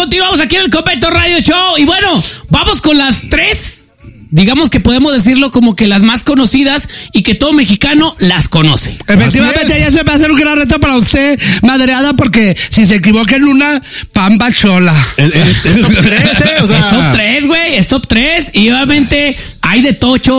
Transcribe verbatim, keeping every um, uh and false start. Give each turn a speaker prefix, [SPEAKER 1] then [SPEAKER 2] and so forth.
[SPEAKER 1] continuamos aquí en el Convento Radio Show. Y bueno, vamos con las tres, digamos que podemos decirlo como que las más conocidas y que todo mexicano las conoce.
[SPEAKER 2] Efectivamente, ya se va a hacer un gran reto para usted, madreada, porque si se equivoca en una, pamba chola.
[SPEAKER 3] Es, es, es top tres, ¿eh? O sea...
[SPEAKER 1] Es top tres, güey, es top tres. Y obviamente hay de tocho.